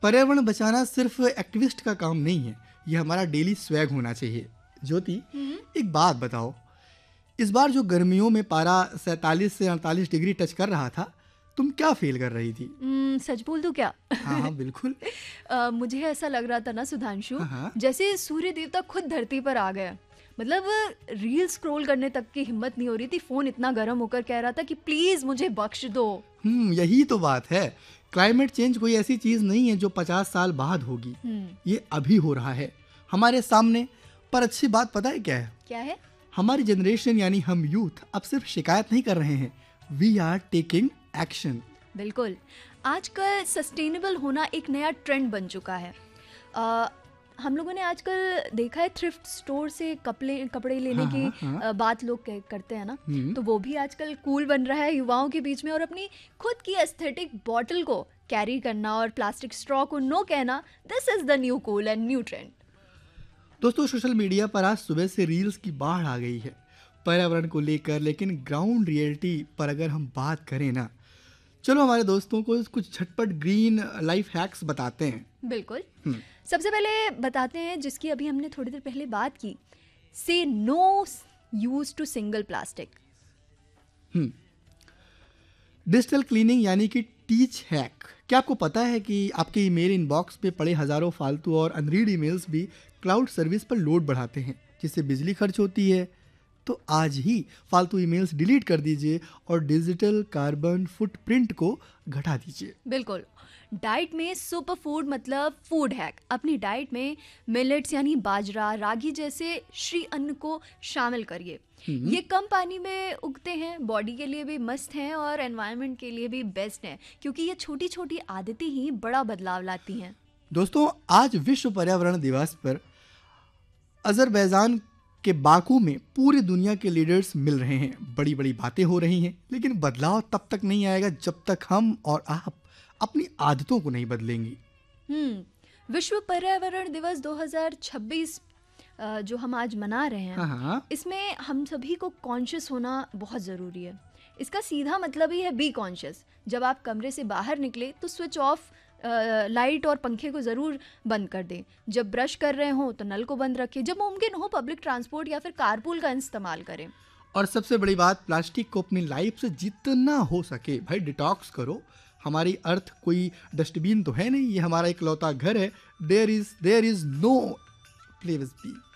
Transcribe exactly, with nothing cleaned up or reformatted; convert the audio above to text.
पर्यावरण बचाना सिर्फ एक्टिविस्ट का काम नहीं है, ये हमारा डेली स्वैग होना चाहिए। ज्योति, एक बात बताओ, इस बार जो गर्मियों में पारा सैंतालीस से अड़तालीस डिग्री टच कर रहा था, तुम क्या फील कर रही थी? hmm, सच बोल दूं क्या? हाँ हाँ बिल्कुल। uh, मुझे ऐसा लग रहा था ना सुधांशु, हाँ, हाँ। जैसे सूर्य देवता खुद धरती पर आ गए। मतलब रील स्क्रॉल करने तक की हिम्मत नहीं हो रही थी, फोन इतना गर्म होकर कह रहा था कि प्लीज मुझे बख्श दो। हम्म यही तो बात है। क्लाइमेट चेंज कोई ऐसी चीज नहीं है जो पचास साल बाद होगी, ये अभी हो रहा है हमारे सामने। पर अच्छी बात पता है क्या है? क्या है? हमारी जनरेशन यानी हम यूथ अब सिर्फ शिकायत नहीं कर रहे हैं, वी आर टेकिंग एक्शन। बिल्कुल, आजकल सस्टेनेबल होना एक नया ट्रेंड बन चुका है। आ, हम लोगों ने आजकल देखा है थ्रिफ्ट स्टोर से कपड़े कपड़े लेने हाँ, की हाँ, हाँ। बात लोग करते हैं ना, तो वो भी आजकल कूल बन रहा है युवाओं के बीच में। और अपनी खुद की एस्थेटिक बॉटल को कैरी करना और प्लास्टिक स्ट्रॉ को नो कहना, this is the new cool and new trend. दोस्तों, सोशल मीडिया पर आज सुबह से रील्स की बाढ़ आ गई है पर्यावरण को लेकर, लेकिन ग्राउंड रियलिटी पर अगर हम बात करें ना, चलो हमारे दोस्तों को कुछ झटपट ग्रीन लाइफ हैक्स बताते हैं। बिल्कुल, सबसे पहले बताते हैं जिसकी अभी हमने थोड़ी देर पहले बात की, से no use to single plastic. Hmm digital cleaning यानी कि टीच हैक। क्या आपको पता है कि आपके ईमेल इनबॉक्स पे पड़े हजारों फालतू और अनरीड ईमेल्स भी क्लाउड सर्विस पर लोड बढ़ाते हैं, जिससे बिजली खर्च होती है। तो आज ही फालतू ईमेल्स डिलीट कर दीजिए और डिजिटल कार्बन फुटप्रिंट को घटा दीजिए। बिल्कुल, डाइट में सुपर फूड मतलब फूड हैक। अपनी डाइट में मिलेट्स यानी बाजरा, रागी जैसे श्री अन्न को शामिल करिए। ये कम पानी में उगते हैं, बॉडी के लिए भी मस्त हैं और एनवायरनमेंट के लिए भी बेस्ट हैं, क्योंकि ये छोटी छोटी आदतें ही बड़ा बदलाव लाती हैं। दोस्तों, आज विश्व पर्यावरण दिवस पर अजरबैजान के बाकू में पूरी दुनिया के लीडर्स मिल रहे हैं। बड़ी बड़ी बातें हो रही हैं, लेकिन बदलाव तब तक नहीं आएगा जब तक हम और आप अपनी आदतों को नहीं बदलेंगे। हम्म विश्व पर्यावरण दिवस दो हज़ार छब्बीस जो हम आज मना रहे हैं, हाँ हाँ। इसमें हम सभी को कॉन्शियस होना बहुत ज़रूरी है। इसका सीधा मतलब ही है बी कॉन्शियस। जब आप कमरे से बाहर निकले तो स्विच ऑफ लाइट और पंखे को ज़रूर बंद कर दें। जब ब्रश कर रहे हो तो नल को बंद रखें। जब मुमकिन हो पब्लिक ट्रांसपोर्ट या फिर कारपूल का इस्तेमाल करें। और सबसे बड़ी बात, प्लास्टिक को अपनी लाइफ से जितना हो सके भाई डिटॉक्स करो। हमारी अर्थ कोई डस्टबिन तो है नहीं, ये हमारा इकलौता घर है। There is there is no place B.